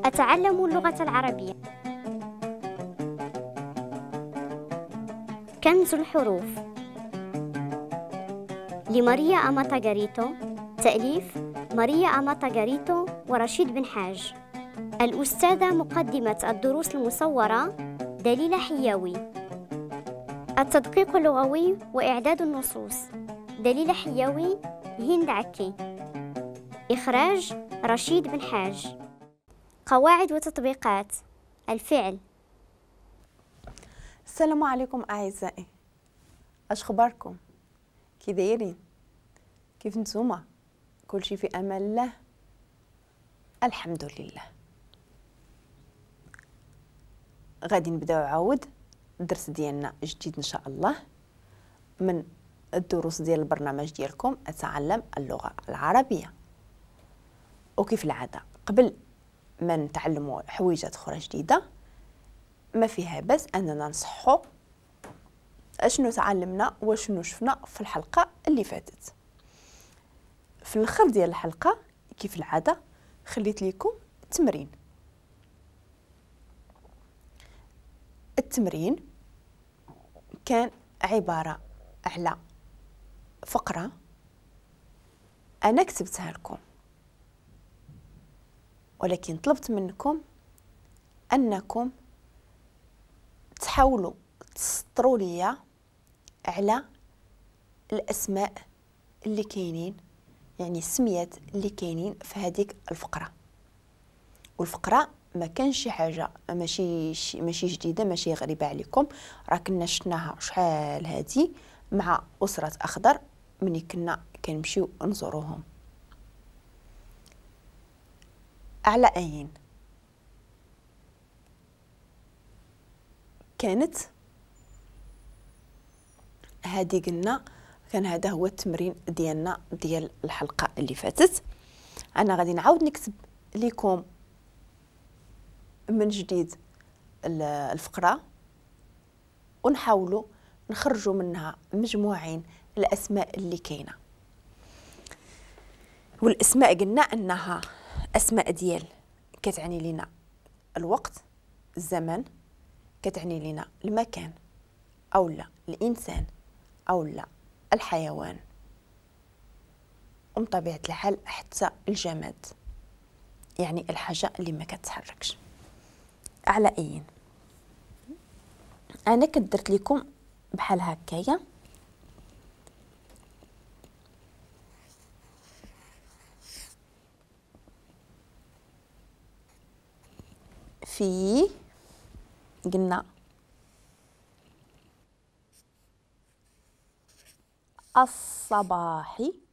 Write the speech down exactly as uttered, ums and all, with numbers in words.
أتعلم اللغة العربية. كنز الحروف لماريا أماتا غاريتو، تأليف ماريا أماتا غاريتو ورشيد بن حاج. الأستاذة مقدمة الدروس المصورة دليلة حياوي. التدقيق اللغوي وإعداد النصوص دليلة حياوي، هند عكي. إخراج رشيد بن حاج. قواعد وتطبيقات. الفعل. السلام عليكم أعزائي، اش خباركم؟ كي دايرين؟ كيف نتوما؟ كلشي في امان الله؟ الحمد لله. غادي نبداو عاود الدرس ديالنا جديد ان شاء الله من الدروس ديال البرنامج ديالكم اتعلم اللغة العربية. وكيف العادة قبل ما نتعلموا حويجات اخرى جديدة ما فيها بس اننا نصحوا اشنو تعلمنا وشنو شفنا في الحلقة اللي فاتت. في الاخر ديال الحلقة كيف العادة خليت لكم تمرين. التمرين كان عبارة على فقرة أنا كتبتها لكم، ولكن طلبت منكم أنكم تحاولوا تسطروا لي على الأسماء اللي كاينين، يعني السميات اللي كاينين في هذيك الفقرة. والفقرة ما كانش شي حاجة ماشي ماشي جديدة، ماشي غريبة عليكم، راه كنا شفناها شحال هادي مع أسرة أخضر مني كنا كنمشيو نزوروهم. على أين كانت هادي؟ قلنا كان هذا هو التمرين ديالنا ديال الحلقة اللي فاتت. أنا غادي نعاود نكتب لكم من جديد الفقرة ونحاولوا نخرجوا منها مجموعين الأسماء اللي كاينة. والأسماء قلنا أنها أسماء ديال كتعني لنا الوقت، الزمن، كتعني لنا المكان أو لا الإنسان أو لا الحيوان، ومن طبيعة الحال حتى الجماد، يعني الحاجة اللي ما كتتحركش. على أين أنا كدرت لكم بحال هكايا في قلنا الصباح